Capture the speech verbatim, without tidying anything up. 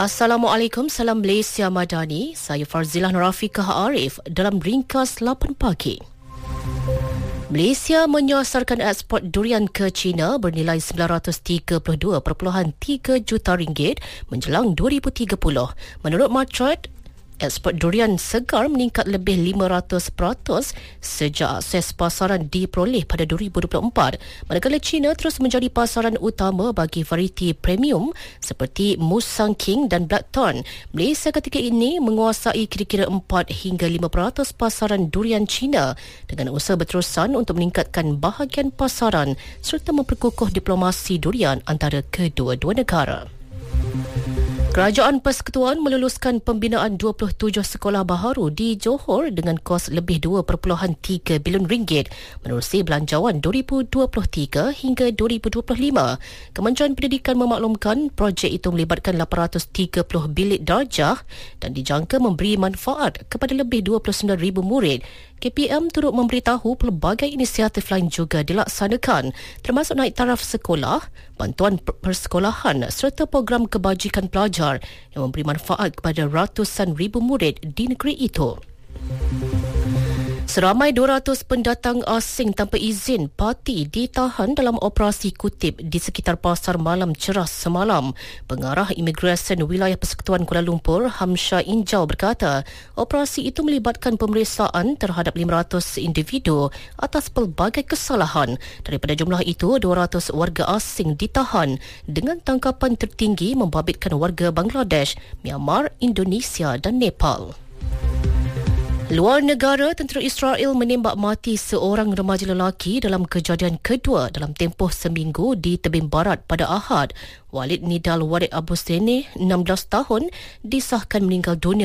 Assalamualaikum, salam Malaysia Madani. Saya Farzilah Nurafiqah Arif dalam ringkas lapan pagi. Malaysia menyasarkan ekspor durian ke China bernilai sembilan ratus tiga puluh dua perpuluhan tiga juta ringgit menjelang dua ribu tiga puluh. Menurut Martrade, ekspor durian segar meningkat lebih lima ratus peratus sejak akses pasaran diperoleh pada dua ribu dua puluh empat. Manakala China terus menjadi pasaran utama bagi varieti premium seperti Musang King dan Blackthorn. Malaysia ketika ini menguasai kira-kira empat hingga lima peratus pasaran durian China dengan usaha berterusan untuk meningkatkan bahagian pasaran serta memperkukuh diplomasi durian antara kedua-dua negara. Kerajaan Persekutuan meluluskan pembinaan dua puluh tujuh sekolah baharu di Johor dengan kos lebih dua perpuluhan tiga bilion ringgit menerusi belanjawan dua ribu dua puluh tiga hingga dua ribu dua puluh lima. Kementerian Pendidikan memaklumkan projek itu melibatkan lapan ratus tiga puluh bilik darjah dan dijangka memberi manfaat kepada lebih dua puluh sembilan ribu murid. K P M turut memberitahu pelbagai inisiatif lain juga dilaksanakan, termasuk naik taraf sekolah, bantuan persekolahan serta program kebajikan pelajar yang memberi manfaat kepada ratusan ribu murid di negeri itu. Seramai dua ratus pendatang asing tanpa izin parti ditahan dalam operasi kutip di sekitar Pasar Malam Ceras semalam. Pengarah Imigresen Wilayah Persekutuan Kuala Lumpur, Hamsha Injau berkata, operasi itu melibatkan pemeriksaan terhadap lima ratus individu atas pelbagai kesalahan. Daripada jumlah itu, dua ratus warga asing ditahan dengan tangkapan tertinggi membabitkan warga Bangladesh, Myanmar, Indonesia dan Nepal. Luar negara, tentera Israel menembak mati seorang remaja lelaki dalam kejadian kedua dalam tempoh seminggu di tebing barat pada Ahad. Walid Nidal Walid Abu Sene, enam belas tahun, disahkan meninggal dunia